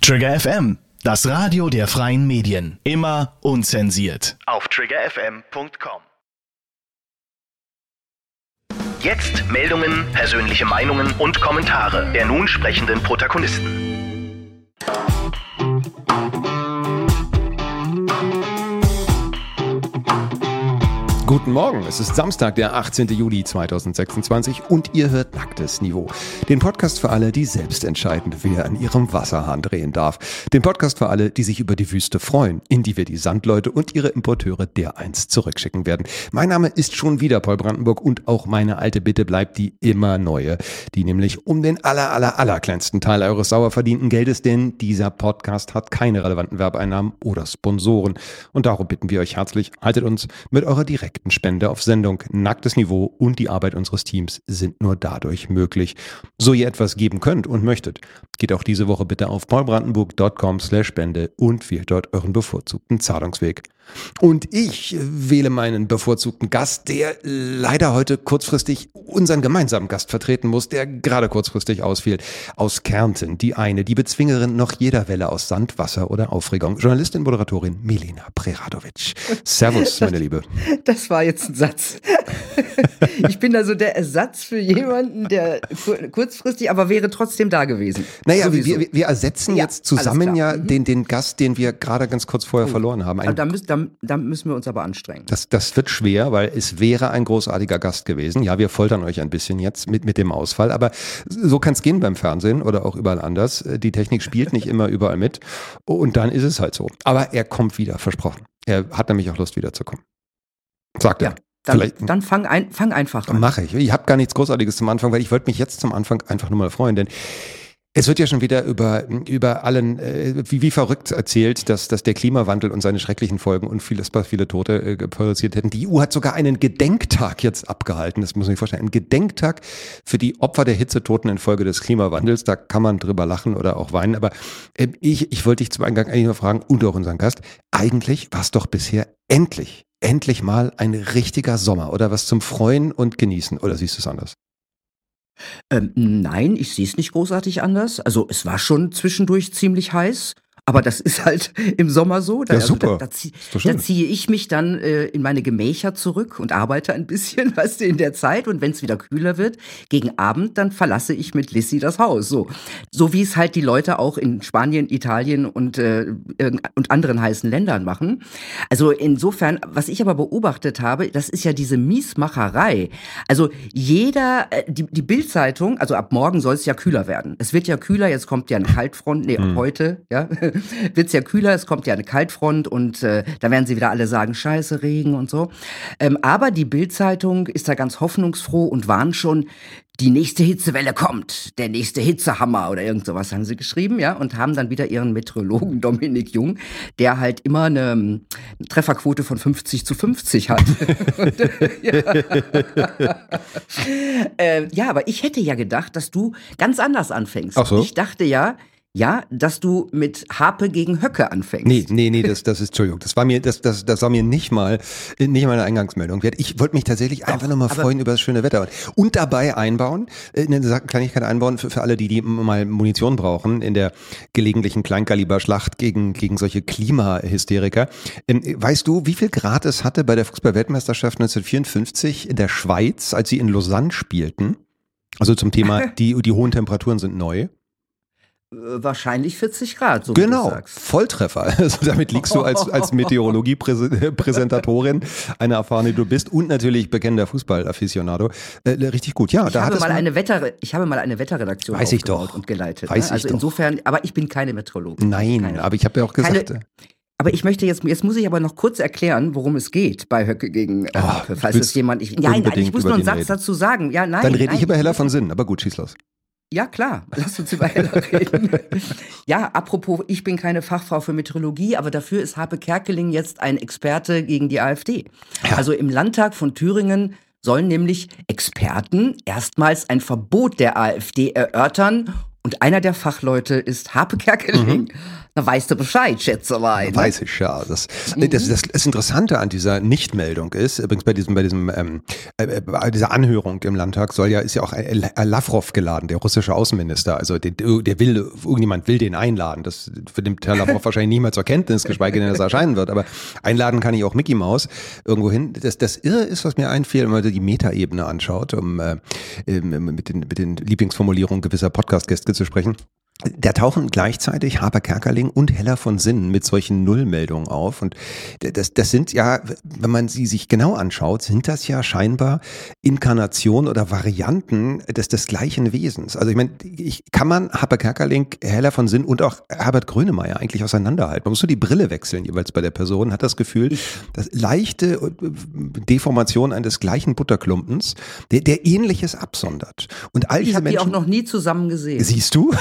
Trigger FM, das Radio der freien Medien. Immer unzensiert. Auf triggerfm.com. Jetzt Meldungen, persönliche Meinungen und Kommentare der nun sprechenden Protagonisten. Guten Morgen, es ist Samstag, der 18. Juli 2026 und ihr hört Nacktes Niveau. Den Podcast für alle, die selbst entscheiden, wer an ihrem Wasserhahn drehen darf. Den Podcast für alle, die sich über die Wüste freuen, in die wir die Sandleute und ihre Importeure dereinst zurückschicken werden. Mein Name ist schon wieder Paul Brandenburg und auch meine alte Bitte bleibt die immer neue, die nämlich um den allerkleinsten Teil eures sauer verdienten Geldes, denn dieser Podcast hat keine relevanten Werbeeinnahmen oder Sponsoren. Und darum bitten wir euch herzlich, haltet uns mit eurer direkten Spende auf Sendung. Nacktes Niveau und die Arbeit unseres Teams sind nur dadurch möglich. So ihr etwas geben könnt und möchtet, geht auch diese Woche bitte auf paulbrandenburg.com/Spende und wählt dort euren bevorzugten Zahlungsweg. Und ich wähle meinen bevorzugten Gast, der leider heute kurzfristig unseren gemeinsamen Gast vertreten muss, der gerade kurzfristig ausfiel. Aus Kärnten, die Bezwingerin noch jeder Welle aus Sand, Wasser oder Aufregung. Journalistin, Moderatorin Milena Preradovic. Servus, meine Liebe. Das war jetzt ein Satz. Ich bin also der Ersatz für jemanden, der kurzfristig, aber wäre trotzdem da gewesen. Naja, wir ersetzen jetzt zusammen den Gast, den wir gerade ganz kurz vorher verloren haben. Da müssen wir uns aber anstrengen. Das wird schwer, weil es wäre ein großartiger Gast gewesen. Ja, wir foltern euch ein bisschen jetzt mit dem Ausfall, aber so kann es gehen beim Fernsehen oder auch überall anders. Die Technik spielt nicht immer überall mit und dann ist es halt so. Aber er kommt wieder, versprochen. Er hat nämlich auch Lust wiederzukommen. Sagt er. Dann fang einfach an. Mache ich. Ich habe gar nichts Großartiges zum Anfang, weil ich wollte mich jetzt zum Anfang einfach nur mal freuen, denn es wird ja schon wieder über allen wie verrückt erzählt, dass der Klimawandel und seine schrecklichen Folgen und viele Tote produziert hätten. Die EU hat sogar einen Gedenktag jetzt abgehalten, das muss man sich vorstellen, ein Gedenktag für die Opfer der Hitzetoten infolge des Klimawandels. Da kann man drüber lachen oder auch weinen, aber ich wollte dich zum Eingang eigentlich nur fragen und auch unseren Gast, eigentlich war es doch bisher endlich mal ein richtiger Sommer oder was zum Freuen und Genießen, oder siehst du es anders? Nein, ich sehe es nicht großartig anders. Also es war schon zwischendurch ziemlich heiß, aber das ist halt im Sommer so. Ja, super. Da ziehe ich mich dann in meine Gemächer zurück und arbeite ein bisschen, weißt du, in der Zeit. Und wenn es wieder kühler wird, gegen Abend, dann verlasse ich mit Lissy das Haus. So wie es halt die Leute auch in Spanien, Italien und anderen heißen Ländern machen. Also insofern, was ich aber beobachtet habe, das ist ja diese Miesmacherei. Also die Bild-Zeitung, also ab morgen soll es ja kühler werden. Es wird ja kühler, jetzt kommt ja eine Kaltfront, ab heute, ja, wird's ja kühler, es kommt ja eine Kaltfront und da werden sie wieder alle sagen, scheiße, Regen und so. Aber die Bild-Zeitung ist da ganz hoffnungsfroh und warnt schon, die nächste Hitzewelle kommt, der nächste Hitzehammer oder irgend sowas haben sie geschrieben, ja, und haben dann wieder ihren Meteorologen Dominik Jung, der halt immer eine Trefferquote von 50-50 hat. Ja, aber ich hätte ja gedacht, dass du ganz anders anfängst. Ach so. Ich dachte ja, dass du mit Harpe gegen Höcke anfängst. Nee, das ist, Entschuldigung, das war mir nicht mal eine Eingangsmeldung wert. Ich wollte mich tatsächlich einfach nur mal freuen über das schöne Wetter und dabei einbauen, eine Kleinigkeit einbauen für alle, die mal Munition brauchen in der gelegentlichen Kleinkaliberschlacht gegen solche Klimahysteriker. Weißt du, wie viel Grad es hatte bei der Fußball-Weltmeisterschaft 1954 in der Schweiz, als sie in Lausanne spielten? Also zum Thema, die hohen Temperaturen sind neu. Wahrscheinlich 40 Grad, so genau, wie du sagst. Volltreffer. Also damit liegst du als Meteorologie-Präsentatorin, eine erfahrene, die du bist und natürlich bekennender Fußball-Afficionado. Richtig gut, ja. Ich habe mal eine Wetterredaktion aufgebaut und geleitet. Also insofern, aber ich bin keine Meteorologin. Nein, aber ich habe ja auch gesagt... Aber ich möchte jetzt muss ich aber noch kurz erklären, worum es geht bei Höcke gegen Harpe, falls es jemand... Ich muss nur einen Satz dazu sagen. Ja, Dann rede ich über Heller von Sinn, aber gut, schieß los. Ja, klar. Lass uns über Heller reden. Ja, apropos, ich bin keine Fachfrau für Meteorologie, aber dafür ist Harpe Kerkeling jetzt ein Experte gegen die AfD. Ja. Also im Landtag von Thüringen sollen nämlich Experten erstmals ein Verbot der AfD erörtern. Und einer der Fachleute ist Harpe Kerkeling. Na, weißt du Bescheid, Schätzelein. Weiß ich, ja. Das Interessante an dieser Nichtmeldung ist, übrigens bei dieser Anhörung im Landtag ist ja auch Lavrov geladen, der russische Außenminister. Also irgendjemand will den einladen. Das nimmt Herr Lavrov wahrscheinlich niemals zur Kenntnis, geschweige denn, dass er erscheinen wird. Aber einladen kann ich auch Mickey Mouse irgendwo hin. Das Irre ist, was mir einfiel, wenn man die Metaebene anschaut, um mit den Lieblingsformulierungen gewisser Podcast-Gäste zu sprechen. Da tauchen gleichzeitig Haber Kerkeling und Hella von Sinnen mit solchen Nullmeldungen auf. Und das sind ja, wenn man sie sich genau anschaut, sind das ja scheinbar Inkarnationen oder Varianten des gleichen Wesens. Also ich meine, kann man Haber Kerkeling, Hella von Sinnen und auch Herbert Grönemeyer eigentlich auseinanderhalten? Man muss nur die Brille wechseln jeweils bei der Person, hat das Gefühl, dass leichte Deformation eines gleichen Butterklumpens, der Ähnliches absondert. Und all diese Menschen, ich habe die auch noch nie zusammen gesehen. Siehst du?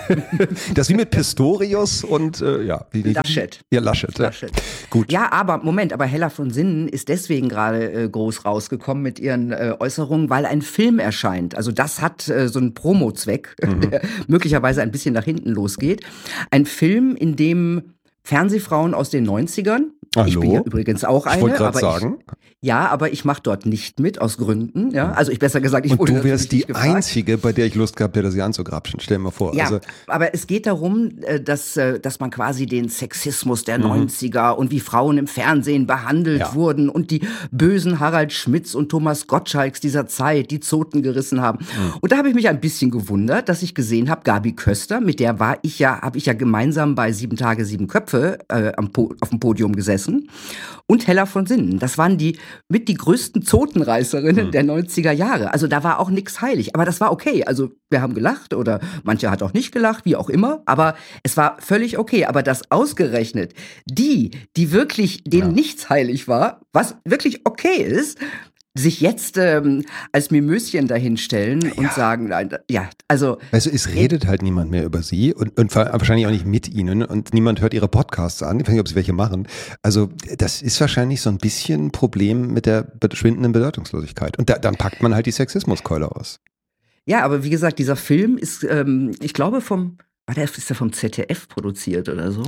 Das wie mit Pistorius und Laschet. Ja, Laschet. Gut. Ja, aber Hella von Sinnen ist deswegen gerade groß rausgekommen mit ihren Äußerungen, weil ein Film erscheint. Also das hat so einen Promo-Zweck, der möglicherweise ein bisschen nach hinten losgeht. Ein Film, in dem Fernsehfrauen aus den 90ern, Hallo? Ich bin ja übrigens auch eine. Ich wollte gerade sagen. Aber ich mache dort nicht mit, aus Gründen. Ja? Also besser gesagt, ich wurde Und du wärst die gefragt. Einzige, bei der ich Lust gehabt hätte, sie anzugrapschen. Stell dir mal vor. Ja, also, aber es geht darum, dass man quasi den Sexismus der 90er und wie Frauen im Fernsehen behandelt wurden und die bösen Harald Schmitz und Thomas Gottschalks dieser Zeit die Zoten gerissen haben. Und da habe ich mich ein bisschen gewundert, dass ich gesehen habe, Gabi Köster, mit der habe ich ja gemeinsam bei 7 Tage, 7 Köpfe auf dem Podium gesessen. Und Hella von Sinnen. Das waren die größten Zotenreißerinnen der 90er Jahre. Also da war auch nichts heilig. Aber das war okay. Also wir haben gelacht oder mancher hat auch nicht gelacht, wie auch immer. Aber es war völlig okay. Aber das ausgerechnet die wirklich denen nichts heilig war, was wirklich okay ist, sich jetzt als Mimöschen dahinstellen und sagen, nein, also es redet halt niemand mehr über sie und wahrscheinlich auch nicht mit ihnen und niemand hört ihre Podcasts an. Ich weiß nicht, ob sie welche machen. Also das ist wahrscheinlich so ein bisschen ein Problem mit der verschwindenden Bedeutungslosigkeit. Und dann packt man halt die Sexismuskeule aus. Ja, aber wie gesagt, dieser Film ist, ich glaube ist der vom ZDF produziert oder so?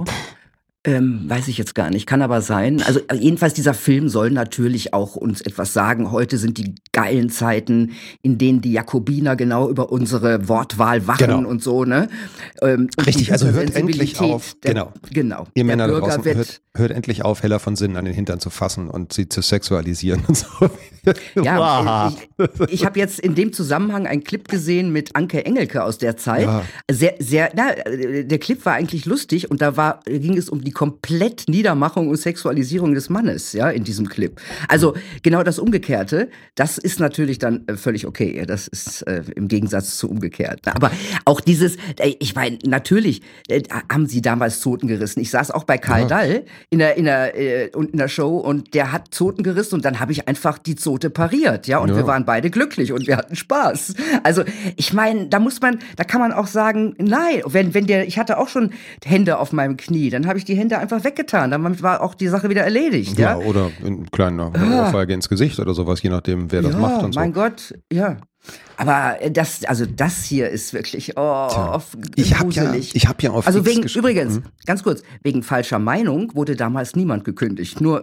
Weiß ich jetzt gar nicht, kann aber sein. Also jedenfalls dieser Film soll natürlich auch uns etwas sagen. Heute sind die geilen Zeiten, in denen die Jakobiner genau über unsere Wortwahl wachen und so, ne? Richtig, also hört endlich auf. Genau. Ihr Männer da draußen, hört endlich auf, Hella von Sinnen an den Hintern zu fassen und sie zu sexualisieren und so. Ja, ich habe jetzt in dem Zusammenhang einen Clip gesehen mit Anke Engelke aus der Zeit. Ja. Der Clip war eigentlich lustig und da ging es um die komplett Niedermachung und Sexualisierung des Mannes, ja, in diesem Clip. Also genau das Umgekehrte, das ist natürlich dann völlig okay. Das ist im Gegensatz zu umgekehrt. Aber auch dieses, ich meine, natürlich haben sie damals Zoten gerissen. Ich saß auch bei Karl Dall in der Show und der hat Zoten gerissen und dann habe ich einfach die Zote pariert, ja, und wir waren beide glücklich und wir hatten Spaß. Also ich meine, da kann man auch sagen, nein, ich hatte auch schon Hände auf meinem Knie, dann habe ich die Hände einfach weggetan, dann war auch die Sache wieder erledigt. Ja, oder ein kleiner Ohrfeige ins Gesicht oder sowas, je nachdem, wer das macht und so. Mein Gott, ja. Aber das hier ist wirklich gruselig. Ich hab ja auf übrigens, ganz kurz, wegen falscher Meinung wurde damals niemand gekündigt, nur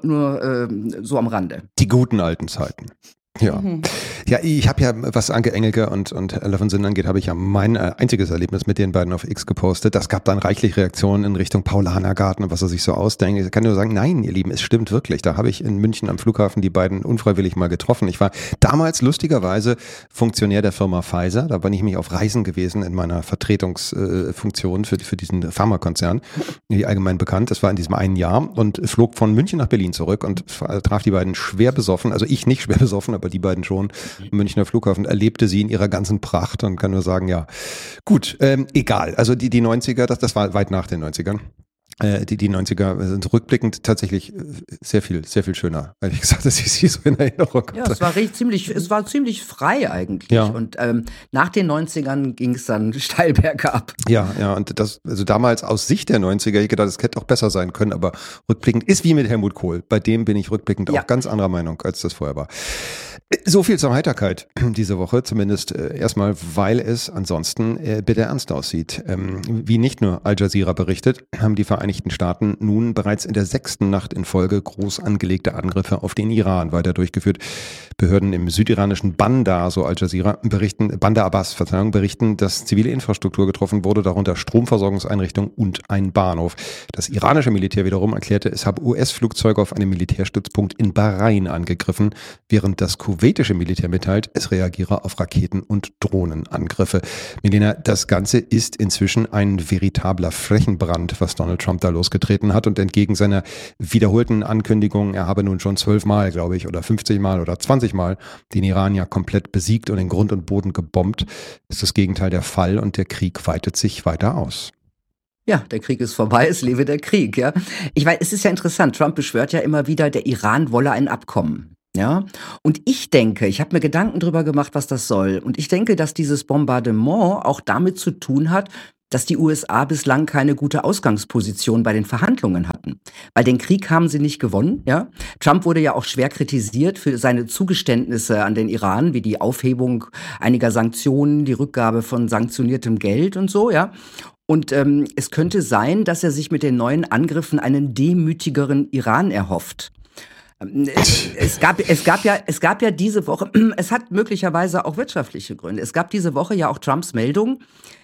so am Rande. Die guten alten Zeiten. Ja. Ja, ich habe ja, was Anke Engelke und Hella von Sinnen angeht, habe ich ja mein einziges Erlebnis mit den beiden auf X gepostet. Das gab dann reichlich Reaktionen in Richtung Paulanergarten und was er sich so ausdenkt. Ich kann nur sagen, nein, ihr Lieben, es stimmt wirklich. Da habe ich in München am Flughafen die beiden unfreiwillig mal getroffen. Ich war damals lustigerweise Funktionär der Firma Pfizer. Da bin ich mich auf Reisen gewesen in meiner Vertretungsfunktion für diesen Pharmakonzern, die allgemein bekannt. Das war in diesem einen Jahr und flog von München nach Berlin zurück und traf die beiden schwer besoffen. Also ich nicht schwer besoffen, aber die beiden schon. Münchner Flughafen erlebte sie in ihrer ganzen Pracht und kann nur sagen, ja, gut, egal. Also die 90er, das war weit nach den 90ern. Die 90er sind rückblickend tatsächlich sehr viel schöner, ehrlich gesagt, dass ich sie so in Erinnerung hatte. Ja, es war ziemlich frei eigentlich. Ja. Und nach den 90ern ging es dann steil bergab. Ja, und also damals aus Sicht der 90er, ich gedacht, das hätte auch besser sein können, aber rückblickend ist wie mit Helmut Kohl. Bei dem bin ich rückblickend auch ganz anderer Meinung, als das vorher war. So viel zur Heiterkeit diese Woche, zumindest erstmal, weil es ansonsten bitter ernst aussieht. Wie nicht nur Al Jazeera berichtet, haben die Vereinigten Staaten nun bereits in der 6. Nacht in Folge groß angelegte Angriffe auf den Iran weiter durchgeführt. Behörden im südiranischen Bandar, so Al Jazeera, Bandar Abbas, berichten, dass zivile Infrastruktur getroffen wurde, darunter Stromversorgungseinrichtungen und ein Bahnhof. Das iranische Militär wiederum erklärte, es habe US-Flugzeuge auf einem Militärstützpunkt in Bahrain angegriffen, während das kuwaitische Militär mitteilt, es reagiere auf Raketen- und Drohnenangriffe. Milena, das Ganze ist inzwischen ein veritabler Flächenbrand, was Donald Trump da losgetreten hat, und entgegen seiner wiederholten Ankündigung, er habe nun schon 12 Mal, glaube ich, oder 50 Mal oder 20 Mal den Iran ja komplett besiegt und in Grund und Boden gebombt, ist das Gegenteil der Fall und der Krieg weitet sich weiter aus. Ja, der Krieg ist vorbei, es lebe der Krieg, ja. Ich weiß, es ist ja interessant, Trump beschwört ja immer wieder, der Iran wolle ein Abkommen. Ja, und ich denke, ich habe mir Gedanken drüber gemacht, was das soll. Und ich denke, dass dieses Bombardement auch damit zu tun hat, dass die USA bislang keine gute Ausgangsposition bei den Verhandlungen hatten. Weil den Krieg haben sie nicht gewonnen, ja. Trump wurde ja auch schwer kritisiert für seine Zugeständnisse an den Iran, wie die Aufhebung einiger Sanktionen, die Rückgabe von sanktioniertem Geld und so, ja. Und es könnte sein, dass er sich mit den neuen Angriffen einen demütigeren Iran erhofft. Es gab ja diese Woche, es hat möglicherweise auch wirtschaftliche Gründe. Es gab diese Woche ja auch Trumps Meldung,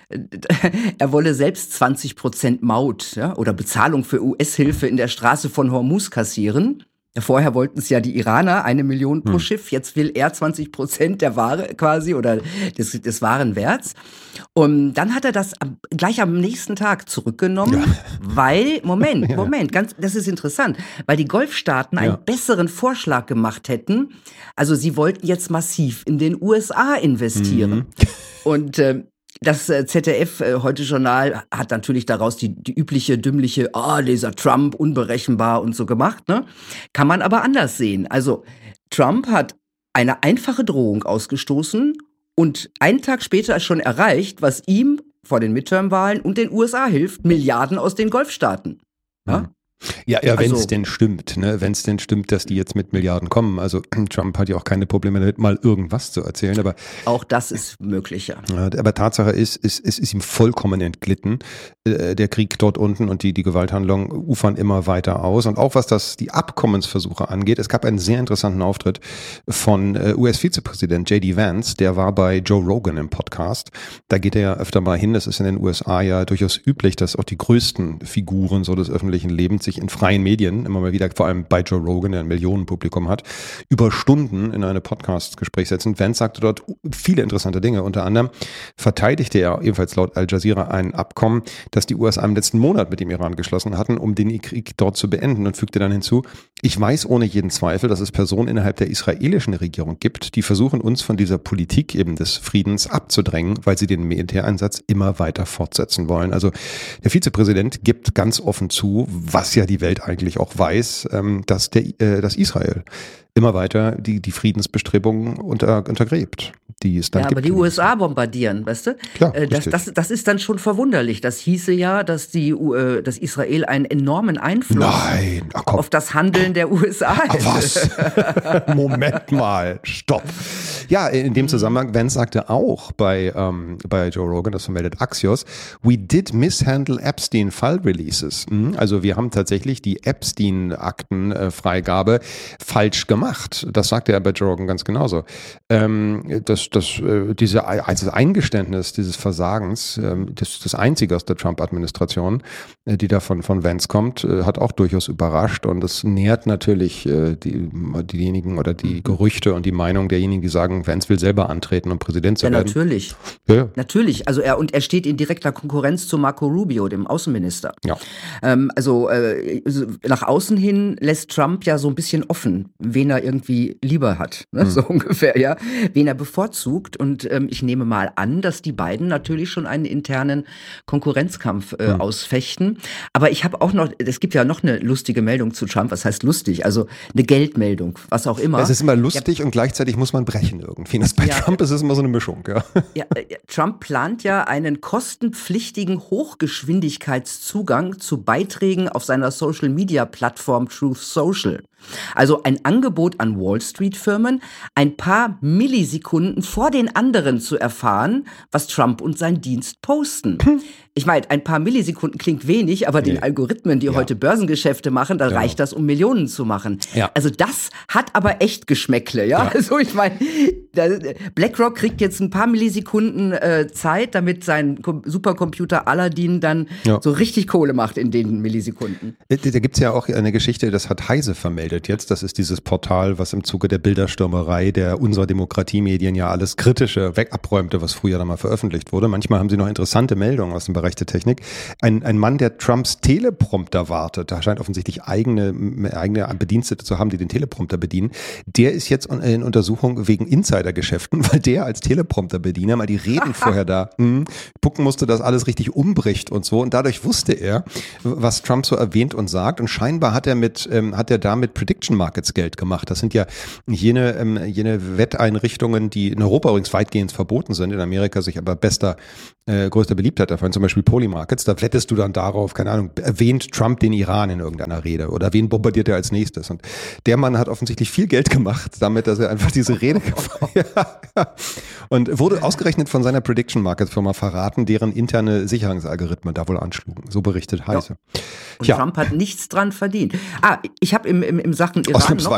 er wolle selbst 20% Maut, ja, oder Bezahlung für US-Hilfe in der Straße von Hormuz kassieren. Vorher wollten es ja die Iraner, 1 Million pro Schiff. Jetzt will er 20% der Ware quasi oder des Warenwerts. Und dann hat er das gleich am nächsten Tag zurückgenommen, weil, Moment, das ist interessant, weil die Golfstaaten einen besseren Vorschlag gemacht hätten. Also sie wollten jetzt massiv in den USA investieren. Und das ZDF Heute-Journal hat natürlich daraus die übliche dümmliche, dieser Trump, unberechenbar und so gemacht, ne? Kann man aber anders sehen. Also Trump hat eine einfache Drohung ausgestoßen und einen Tag später schon erreicht, was ihm vor den Midterm-Wahlen und den USA hilft, Milliarden aus den Golfstaaten. Ja? Ja, wenn es denn stimmt, ne? Wenn es denn stimmt, dass die jetzt mit Milliarden kommen. Also Trump hat ja auch keine Probleme damit, mal irgendwas zu erzählen, aber auch das ist möglich, ja. Aber Tatsache ist, es ist ihm vollkommen entglitten. Der Krieg dort unten und die Gewalthandlungen ufern immer weiter aus. Und auch was die Abkommensversuche angeht, es gab einen sehr interessanten Auftritt von US-Vizepräsident J.D. Vance, der war bei Joe Rogan im Podcast. Da geht er ja öfter mal hin. Das ist in den USA ja durchaus üblich, dass auch die größten Figuren so des öffentlichen Lebens sich in freien Medien, immer mal wieder, vor allem bei Joe Rogan, der ein Millionenpublikum hat, über Stunden in eine Podcast-Gespräch setzen. Vance sagte dort viele interessante Dinge. Unter anderem verteidigte er ebenfalls laut Al Jazeera ein Abkommen, das die USA im letzten Monat mit dem Iran geschlossen hatten, um den Krieg dort zu beenden, und fügte dann hinzu: Ich weiß ohne jeden Zweifel, dass es Personen innerhalb der israelischen Regierung gibt, die versuchen, uns von dieser Politik eben des Friedens abzudrängen, weil sie den Militäreinsatz immer weiter fortsetzen wollen. Also der Vizepräsident gibt ganz offen zu, was ja die Welt eigentlich auch weiß, dass Israel immer weiter die Friedensbestrebungen untergräbt, die es dann gibt. Aber die USA bombardieren, weißt du? Klar, das ist dann schon verwunderlich. Das hieße ja, dass Israel einen enormen Einfluss auf das Handeln der USA hätte. Was? Moment mal, stopp. Ja, in dem Zusammenhang, Vance sagte auch bei Joe Rogan, das vermeldet Axios, we did mishandle Epstein File Releases. Also wir haben tatsächlich die Epstein-Aktenfreigabe falsch gemacht. Das sagte er bei Joe Rogan ganz genauso. Dieses Eingeständnis dieses Versagens, das einzige aus der Trump-Administration, die da von Vance kommt, hat auch durchaus überrascht, und das nährt natürlich diejenigen oder die Gerüchte und die Meinung derjenigen, die sagen, Vance will selber antreten, um Präsident zu werden. Natürlich. Ja. Natürlich. Also er steht in direkter Konkurrenz zu Marco Rubio, dem Außenminister. Ja. Nach außen hin lässt Trump ja so ein bisschen offen, wen er irgendwie lieber hat, ne? So ungefähr, ja, wen er bevorzugt. Und ich nehme mal an, dass die beiden natürlich schon einen internen Konkurrenzkampf ausfechten. Aber ich habe auch noch, es gibt ja noch eine lustige Meldung zu Trump. Was heißt lustig? Also eine Geldmeldung, was auch immer. Es ist immer lustig und gleichzeitig muss man brechen irgendwie. Bei Trump ist es immer so eine Mischung, ja. Trump plant ja einen kostenpflichtigen Hochgeschwindigkeitszugang zu Beiträgen auf seiner Social-Media-Plattform Truth Social. Also ein Angebot an Wall-Street-Firmen, ein paar Millisekunden vor den anderen zu erfahren, was Trump und sein Dienst posten. Ich meine, ein paar Millisekunden klingt wenig, aber den Algorithmen, die heute Börsengeschäfte machen, da reicht das, um Millionen zu machen. Ja. Also das hat aber echt Geschmäckle, ja? Also ich meine, BlackRock kriegt jetzt ein paar Millisekunden Zeit, damit sein Supercomputer Aladdin dann so richtig Kohle macht in den Millisekunden. Da gibt's ja auch eine Geschichte, das hat Heise vermeldet jetzt. Das ist dieses Portal, was im Zuge der Bilderstürmerei der unserer Demokratiemedien ja alles Kritische abräumte, was früher dann mal veröffentlicht wurde. Manchmal haben sie noch interessante Meldungen aus dem Bereich der Technik. Ein Mann, der Trumps Teleprompter wartet, da scheint offensichtlich eigene Bedienstete zu haben, die den Teleprompter bedienen, der ist jetzt in Untersuchung wegen Insidergeschäften, weil der als Teleprompterbediener mal die Reden vorher da gucken musste, dass alles richtig umbricht und so. Und dadurch wusste er, was Trump so erwähnt und sagt. Und scheinbar hat er da mit Prediction Markets Geld gemacht. Das sind ja jene Wetteinrichtungen, die in Europa übrigens weitgehend verboten sind, in Amerika sich aber größter Beliebtheit davon, zum Beispiel Polymarkets, da wettest du dann darauf, keine Ahnung, erwähnt Trump den Iran in irgendeiner Rede oder wen bombardiert er als nächstes? Und der Mann hat offensichtlich viel Geld gemacht damit, dass er einfach diese Rede und wurde ausgerechnet von seiner Prediction Markets Firma verraten, deren interne Sicherungsalgorithmen da wohl anschlugen. So berichtet Heise. Und Trump hat nichts dran verdient. Ich habe im Sachen Iran noch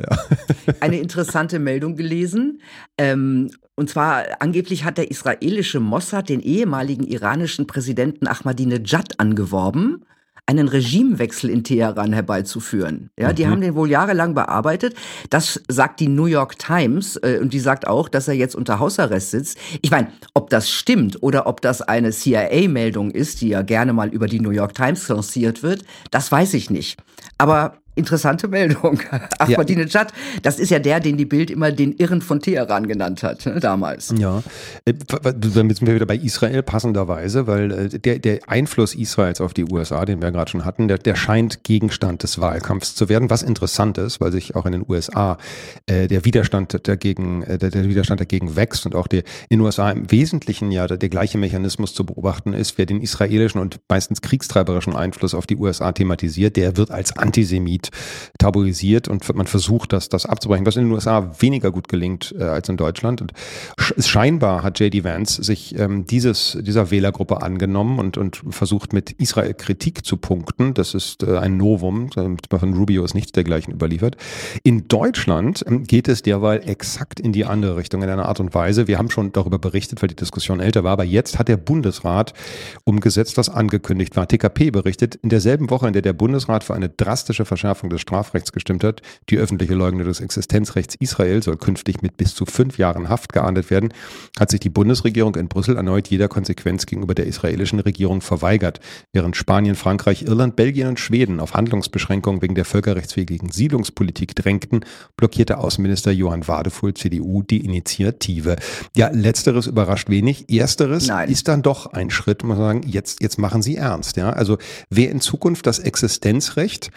eine interessante Meldung gelesen. Und zwar angeblich hat der israelische Mossad den ehemaligen iranischen Präsidenten Ahmadinejad angeworben, einen Regimewechsel in Teheran herbeizuführen. Ja, die haben den wohl jahrelang bearbeitet. Das sagt die New York Times und die sagt auch, dass er jetzt unter Hausarrest sitzt. Ich meine, ob das stimmt oder ob das eine CIA-Meldung ist, die ja gerne mal über die New York Times lanciert wird, das weiß ich nicht. Aber interessante Meldung. Ahmadinejad, das ist ja den die Bild immer den Irren von Teheran genannt hat, damals. Ja, dann sind wir wieder bei Israel passenderweise, weil der Einfluss Israels auf die USA, den wir gerade schon hatten, der scheint Gegenstand des Wahlkampfs zu werden, was interessant ist, weil sich auch in den USA der Widerstand dagegen wächst und auch in den USA im Wesentlichen ja der gleiche Mechanismus zu beobachten ist, wer den israelischen und meistens kriegstreiberischen Einfluss auf die USA thematisiert, der wird als Antisemit tabuisiert und man versucht, das abzubrechen, was in den USA weniger gut gelingt als in Deutschland. Und scheinbar hat J.D. Vance sich dieser Wählergruppe angenommen und versucht, mit Israel Kritik zu punkten. Das ist ein Novum, von Rubio ist nichts dergleichen überliefert. In Deutschland geht es derweil exakt in die andere Richtung, in einer Art und Weise. Wir haben schon darüber berichtet, weil die Diskussion älter war, aber jetzt hat der Bundesrat umgesetzt, was angekündigt war. TKP berichtet, in derselben Woche, in der der Bundesrat für eine drastische Verschärfung des Strafrechts gestimmt hat. Die öffentliche Leugnung des Existenzrechts Israel soll künftig mit bis zu 5 Jahren Haft geahndet werden, hat sich die Bundesregierung in Brüssel erneut jeder Konsequenz gegenüber der israelischen Regierung verweigert. Während Spanien, Frankreich, Irland, Belgien und Schweden auf Handlungsbeschränkungen wegen der völkerrechtswidrigen Siedlungspolitik drängten, blockierte Außenminister Johann Wadefuhl, CDU, die Initiative. Ja, letzteres überrascht wenig. Ersteres ist dann doch ein Schritt, muss man sagen, jetzt machen Sie ernst. Ja? Also wer in Zukunft das Existenzrecht,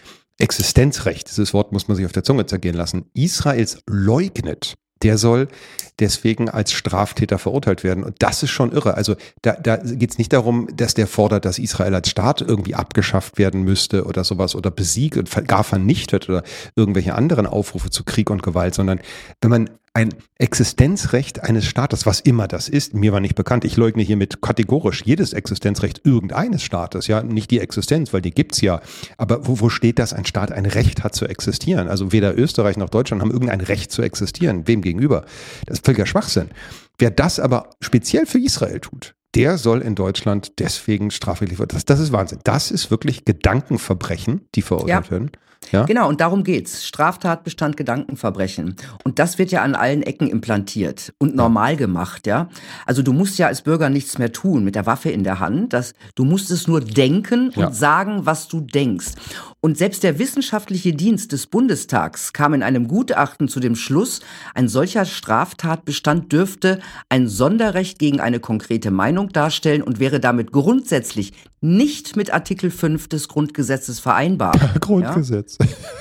dieses Wort muss man sich auf der Zunge zergehen lassen, Israels leugnet, der soll deswegen als Straftäter verurteilt werden. Und das ist schon irre. Also da geht es nicht darum, dass der fordert, dass Israel als Staat irgendwie abgeschafft werden müsste oder sowas oder besiegt und gar vernichtet oder irgendwelche anderen Aufrufe zu Krieg und Gewalt, sondern wenn man ein Existenzrecht eines Staates, was immer das ist, mir war nicht bekannt, ich leugne hiermit kategorisch jedes Existenzrecht irgendeines Staates, ja, nicht die Existenz, weil die gibt's ja, aber wo steht, dass ein Staat ein Recht hat zu existieren? Also weder Österreich noch Deutschland haben irgendein Recht zu existieren, wem gegenüber? Das ist völliger Schwachsinn. Wer das aber speziell für Israel tut, der soll in Deutschland deswegen strafrechtlich werden. Das ist Wahnsinn. Das ist wirklich Gedankenverbrechen, die verurteilt werden. Ja? Genau, und darum geht's. Straftatbestand Gedankenverbrechen. Und das wird ja an allen Ecken implantiert und normal gemacht, ja. Also du musst ja als Bürger nichts mehr tun mit der Waffe in der Hand. Du musst es nur denken und sagen, was du denkst. Und selbst der wissenschaftliche Dienst des Bundestags kam in einem Gutachten zu dem Schluss, ein solcher Straftatbestand dürfte ein Sonderrecht gegen eine konkrete Meinung darstellen und wäre damit grundsätzlich nicht mit Artikel 5 des Grundgesetzes vereinbar. Grundgesetz.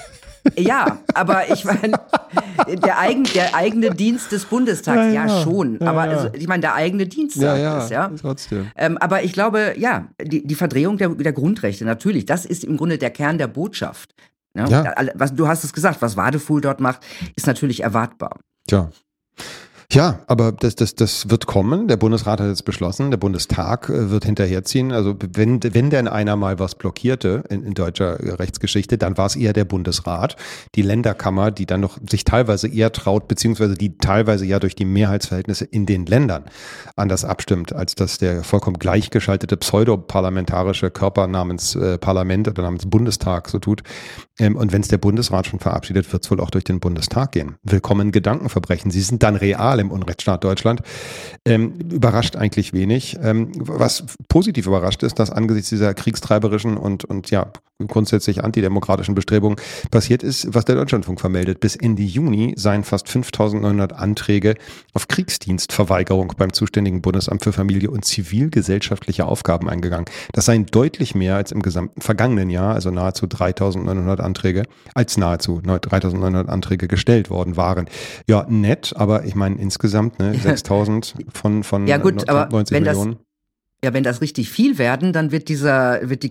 Ja, aber ich meine, der eigene Dienst des Bundestags, ja schon. Aber also, ich meine, der eigene Dienst sagt es, ja. Trotzdem. Aber ich glaube, ja, die Verdrehung der Grundrechte, natürlich, das ist im Grunde der Kern der Botschaft. Ne? Ja. Du hast es gesagt, was Wadefuhl dort macht, ist natürlich erwartbar. Tja. Ja, aber das wird kommen. Der Bundesrat hat jetzt beschlossen, der Bundestag wird hinterherziehen. Also wenn denn einer mal was blockierte in deutscher Rechtsgeschichte, dann war es eher der Bundesrat, die Länderkammer, die dann noch sich teilweise eher traut, beziehungsweise die teilweise ja durch die Mehrheitsverhältnisse in den Ländern anders abstimmt, als dass der vollkommen gleichgeschaltete pseudoparlamentarische Körper namens Parlament oder namens Bundestag so tut. Und wenn es der Bundesrat schon verabschiedet, wird es wohl auch durch den Bundestag gehen. Willkommen Gedankenverbrechen. Sie sind dann real im Unrechtsstaat Deutschland. Überrascht eigentlich wenig. Was positiv überrascht ist, dass angesichts dieser kriegstreiberischen und ja grundsätzlich antidemokratischen Bestrebungen passiert ist, was der Deutschlandfunk vermeldet. Bis Ende Juni seien fast 5.900 Anträge auf Kriegsdienstverweigerung beim zuständigen Bundesamt für Familie und zivilgesellschaftliche Aufgaben eingegangen. Das seien deutlich mehr als im gesamten vergangenen Jahr, also nahezu 3.900 Anträge, als nahezu 3.900 Anträge gestellt worden waren. Ja, nett, aber ich meine insgesamt 6.000 von ja gut, aber 90 Millionen. Wenn das richtig viel werden, dann wird das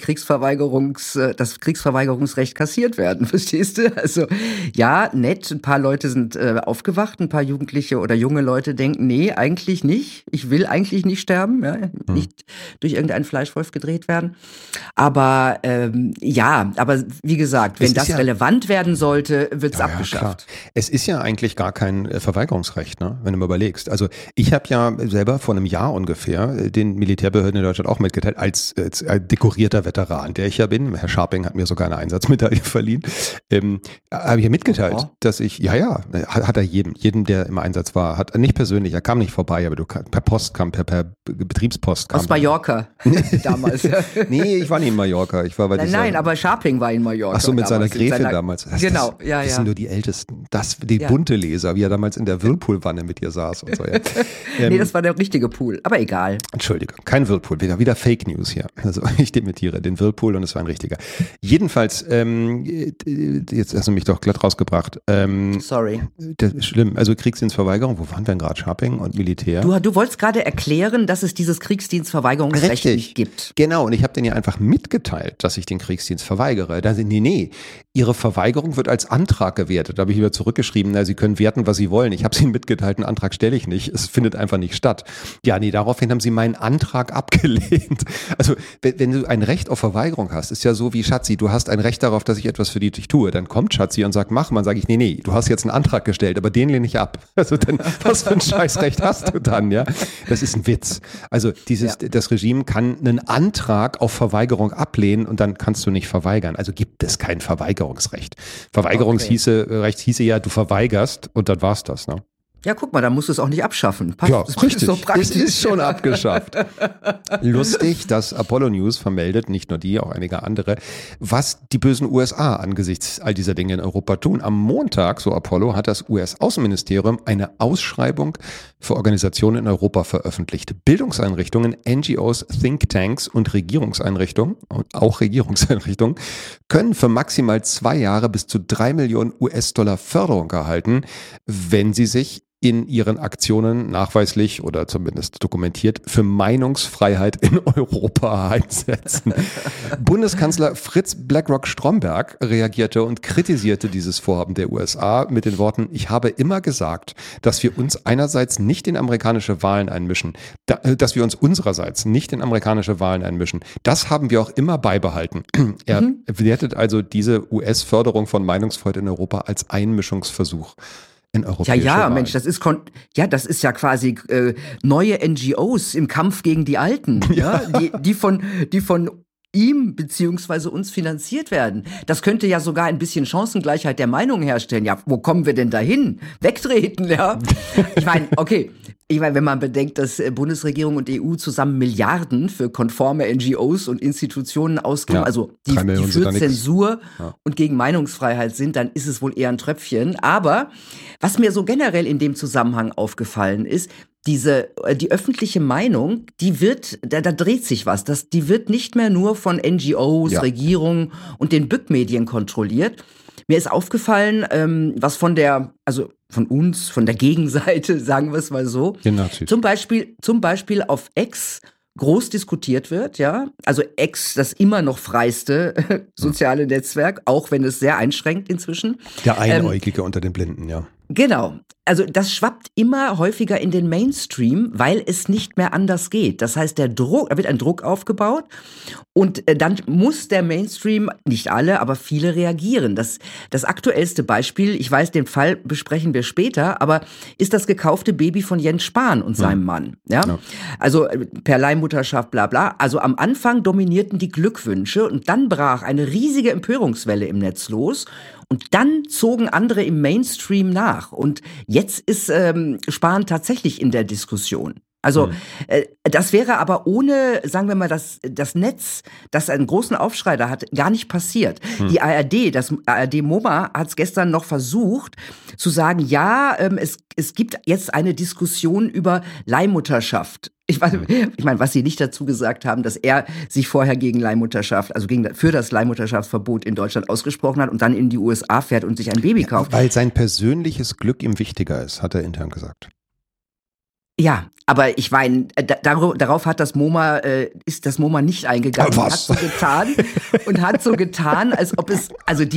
Kriegsverweigerungsrecht kassiert werden, verstehst du? Also, ja, nett, ein paar Leute sind aufgewacht, ein paar Jugendliche oder junge Leute denken, nee, eigentlich nicht. Ich will eigentlich nicht sterben, ja, nicht durch irgendeinen Fleischwolf gedreht werden. Aber, aber wie gesagt, wenn das relevant werden sollte, wird es abgeschafft. Klar. Es ist ja eigentlich gar kein Verweigerungsrecht, ne, wenn du mal überlegst. Also, ich habe ja selber vor einem Jahr ungefähr den Militärbehörden in Deutschland auch mitgeteilt, als dekorierter Veteran, der ich ja bin. Herr Scharping hat mir sogar eine Einsatzmedaille verliehen. Habe ich ja mitgeteilt, dass ich, hat er jedem, der im Einsatz war, hat nicht persönlich, er kam nicht vorbei, aber per Post kam, per Betriebspost kam. Aus Mallorca damals. Nee, ich war nicht in Mallorca. Ich war bei Nein, aber Scharping war in Mallorca. Ach so, mit seiner Gräfin damals. Genau, das sind nur die Ältesten. Die bunte Leser, wie er damals in der Whirlpool-Wanne mit ihr saß und so. Ja. Nee, das war der richtige Pool, aber egal. Entschuldige, kein Whirlpool, wieder Fake News hier. Also ich dementiere den Whirlpool und es war ein richtiger. Jedenfalls, jetzt hast du mich doch glatt rausgebracht. Sorry. Das ist schlimm. Also Kriegsdienstverweigerung, wo waren wir denn gerade? Scharping und Militär? Du wolltest gerade erklären, dass es dieses Kriegsdienstverweigerungsrecht nicht gibt. Genau, und ich habe denen ja einfach mitgeteilt, dass ich den Kriegsdienst verweigere. Da sind nee, ihre Verweigerung wird als Antrag gewertet. Da habe ich wieder zurückgeschrieben, sie können werten, was sie wollen. Ich habe es ihnen mitgeteilt, einen Antrag stelle ich nicht. Es findet einfach nicht statt. Ja, nee, daraufhin haben sie meinen Antrag abgelehnt. Also, wenn du ein Recht auf Verweigerung hast, ist ja so wie Schatzi, du hast ein Recht darauf, dass ich etwas für dich tue. Dann kommt Schatzi und sagt, mach mal, sage ich, nee, du hast jetzt einen Antrag gestellt, aber den lehne ich ab. Also dann, was für ein Scheißrecht hast du dann, ja? Das ist ein Witz. Also das Regime kann einen Antrag auf Verweigerung ablehnen und dann kannst du nicht verweigern. Also gibt es kein Verweigerungsrecht. Verweigerungsrecht hieße ja, du verweigerst und dann war's das, ne? Ja, guck mal, da musst du es auch nicht abschaffen. Passt, ja, richtig. So es ist schon abgeschafft. Lustig, dass Apollo News vermeldet, nicht nur die, auch einige andere, was die bösen USA angesichts all dieser Dinge in Europa tun. Am Montag, so Apollo, hat das US-Außenministerium eine Ausschreibung für Organisationen in Europa veröffentlicht. Bildungseinrichtungen, NGOs, Thinktanks und Regierungseinrichtungen, können für maximal 2 Jahre bis zu 3 Millionen US-Dollar Förderung erhalten, wenn sie sich in ihren Aktionen nachweislich oder zumindest dokumentiert für Meinungsfreiheit in Europa einsetzen. Bundeskanzler Fritz BlackRock Stromberg reagierte und kritisierte dieses Vorhaben der USA mit den Worten, ich habe immer gesagt, dass wir uns einerseits nicht in amerikanische Wahlen einmischen, dass wir uns unsererseits nicht in amerikanische Wahlen einmischen. Das haben wir auch immer beibehalten. Er wertet also diese US-Förderung von Meinungsfreiheit in Europa als Einmischungsversuch. Mensch, das ist ja quasi neue NGOs im Kampf gegen die Alten, ja? die von ihm beziehungsweise uns finanziert werden. Das könnte ja sogar ein bisschen Chancengleichheit der Meinung herstellen. Ja, wo kommen wir denn dahin? Wegtreten, ja? Ich meine, wenn man bedenkt, dass Bundesregierung und EU zusammen Milliarden für konforme NGOs und Institutionen ausgeben, also die für Zensur und gegen Meinungsfreiheit sind, dann ist es wohl eher ein Tröpfchen. Aber was mir so generell in dem Zusammenhang aufgefallen ist, die öffentliche Meinung, da dreht sich was. Die wird nicht mehr nur von NGOs, Regierungen und den Bückmedien kontrolliert. Mir ist aufgefallen, was von der Gegenseite, sagen wir es mal so. Zum Beispiel auf X groß diskutiert wird, ja. Also X, das immer noch freiste soziale Netzwerk, auch wenn es sehr einschränkt inzwischen. Der Einäugige unter den Blinden, ja. Genau. Also das schwappt immer häufiger in den Mainstream, weil es nicht mehr anders geht. Das heißt, da wird ein Druck aufgebaut und dann muss der Mainstream, nicht alle, aber viele reagieren. Das aktuellste Beispiel, ich weiß, den Fall besprechen wir später, aber ist das gekaufte Baby von Jens Spahn und seinem Mann. Ja? Also per Leihmutterschaft, bla bla. Also am Anfang dominierten die Glückwünsche und dann brach eine riesige Empörungswelle im Netz los. Und dann zogen andere im Mainstream nach. Und jetzt ist Spahn tatsächlich in der Diskussion. Also das wäre aber ohne, sagen wir mal, das Netz, das einen großen Aufschrei da hat, gar nicht passiert. Die ARD, das ARD-MoMA hat es gestern noch versucht zu sagen, ja, es gibt jetzt eine Diskussion über Leihmutterschaft. Ich meine, was Sie nicht dazu gesagt haben, dass er sich vorher gegen Leihmutterschaft, also für das Leihmutterschaftsverbot in Deutschland ausgesprochen hat und dann in die USA fährt und sich ein Baby kauft. Weil sein persönliches Glück ihm wichtiger ist, hat er intern gesagt. Ja, aber ich meine, darauf hat das MoMA, ist das MoMA nicht eingegangen. Was? Hat so getan, als ob es, also